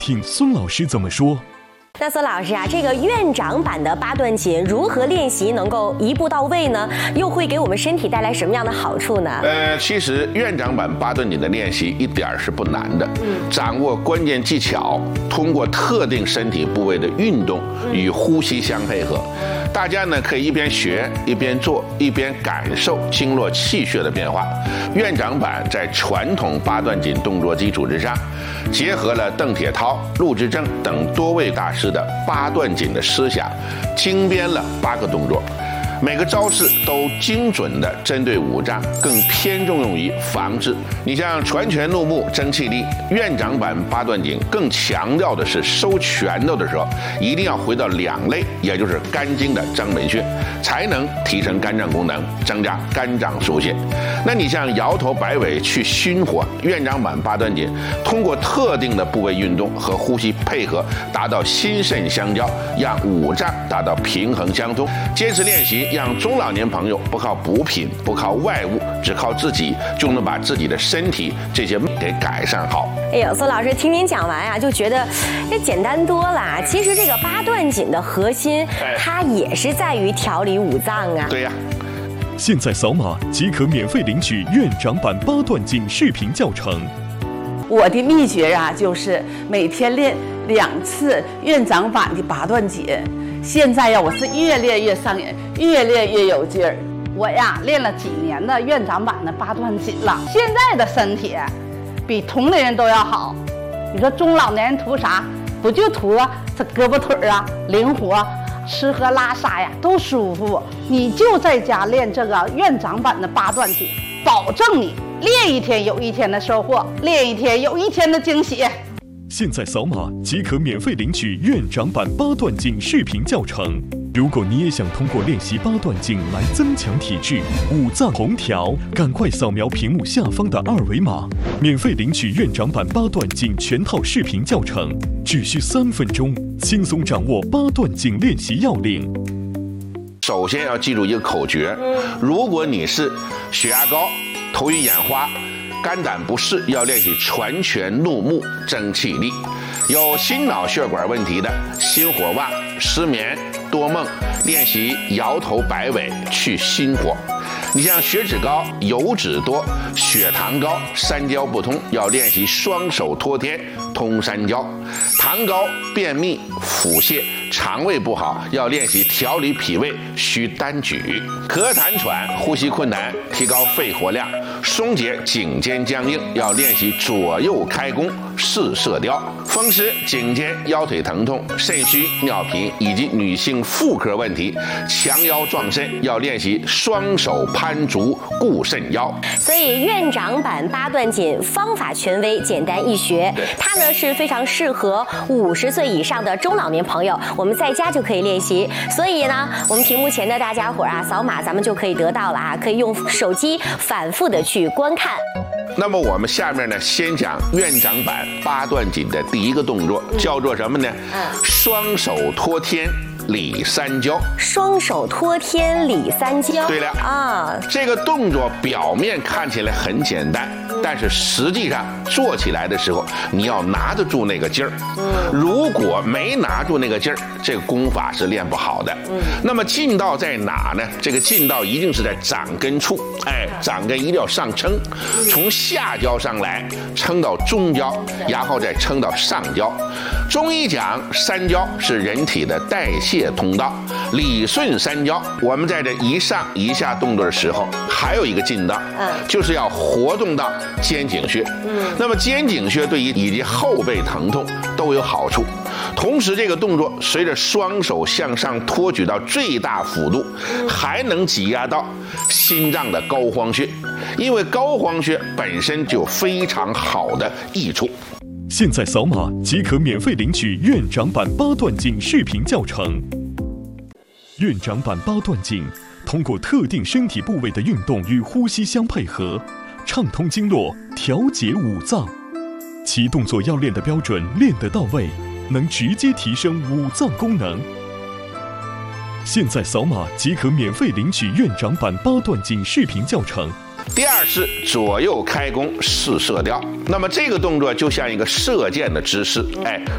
听孙老师怎么说。 那孙老师啊，这个院长版的八段锦如何练习能够一步到位呢？又会给我们身体带来什么样的好处呢？ 其实院长版八段锦的练习一点是不难的，掌握关键技巧，通过特定身体部位的运动与呼吸相配合。大家呢可以一边学一边做，一边感受经络气血的变化。院长版在传统八段锦动作基础之上，结合了邓铁涛、陆之正等多位大师的八段锦的思想，精编了8个动作。每个招式都精准地针对五脏，更偏重用于防治。你像传拳入目、争气力，院长版八段锦更强调的是收拳头的时候，一定要回到两肋，也就是肝经的章门穴，才能提升肝脏功能，增加肝脏疏泄。那你像摇头摆尾去熏火，院长版八段锦通过特定的部位运动和呼吸配合，达到心肾相交，让五脏达到平衡相通。坚持练习，让中老年朋友不靠补品，不靠外物，只靠自己就能把自己的身体这些给改善好。 哎呦，孙老师听您讲完啊，就觉得这简单多了。其实这个八段锦的核心，它也是在于调理五脏啊。 对呀。 现在扫码即可免费领取院长版八段锦视频教程。 我的秘诀啊，就是每天练2次院长版的八段锦。现在呀，我是越练越上瘾，越练越有劲儿。我呀，练了几年的院长版的八段锦了，现在的身体比同龄人都要好。你说中老年人图啥？不就图这胳膊腿啊灵活，吃喝拉撒呀都舒服。你就在家练这个院长版的八段锦，保证你练一天有一天的收获，练一天有一天的惊喜。 现在扫码即可免费领取院长版八段锦视频教程。如果你也想通过练习八段锦来增强体质、五脏同调，赶快扫描屏幕下方的2维码，免费领取院长版八段锦全套视频教程，只需3分钟，轻松掌握八段锦练习要领。 首先要记住一个口诀，如果你是血压高、头晕眼花、肝胆不适，要练习传拳入目、争气力；有心脑血管问题的，心火旺、失眠、多梦，练习摇头摆尾去心火。你像血脂高、油脂多、血糖高、三焦不通，要练习双手托天通三焦；糖高、便秘、腹泻、肠胃不好，要练习调理脾胃需单举；咳痰喘、呼吸困难，提高肺活量，松解颈肩僵硬，要练习左右开弓四射雕；风湿、颈肩、腰腿疼痛、肾虚、尿频以及女性妇科问题，强腰壮肾，要练习双手攀足固肾腰。 所以院长版八段锦方法权威，简单易学，它呢是非常适合50岁以上的中老年朋友，我们在家就可以练习。所以呢，我们屏幕前的大家伙啊，扫码咱们就可以得到了啊，可以用手机反复的去观看。 那么我们下面呢，先讲院长版八段锦的第一个动作，叫做什么呢？双手托天理三焦。 双手托天理三焦。 对了啊，这个动作表面看起来很简单，但是实际上做起来的时候，你要拿得住那个劲儿。如果没拿住那个劲儿，这个功法是练不好的。那么劲道在哪呢？这个劲道一定是在掌根处，掌根一定要上撑，从下焦上来，撑到中焦，然后再撑到上焦。中医讲三焦是人体的代谢通道，理顺三焦。我们在这一上一下动作的时候，还有一个劲道，就是要活动到肩颈穴。那么肩颈穴对于以及后背疼痛都有好处。同时这个动作随着双手向上托举到最大幅度，还能挤压到心脏的膏肓穴，因为膏肓穴本身就有非常好的益处。 现在扫码即可免费领取院长版八段锦视频教程。院长版八段锦通过特定身体部位的运动与呼吸相配合，畅通经络，调节五脏。其动作要练得标准，练得到位，能直接提升五脏功能。现在扫码即可免费领取院长版八段锦视频教程。 第二是左右开弓四射雕。那么这个动作就像一个射箭的姿势，